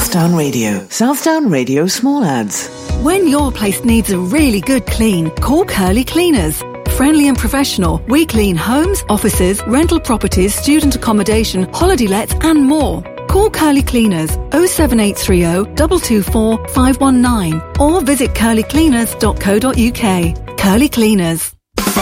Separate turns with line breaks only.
Southdown Radio. Southdown Radio small ads.
When your place needs a really good clean, call Curly Cleaners. Friendly and professional, we clean homes, offices, rental properties, student accommodation, holiday lets and more. Call Curly Cleaners 07830 224 519 or visit curlycleaners.co.uk. Curly Cleaners.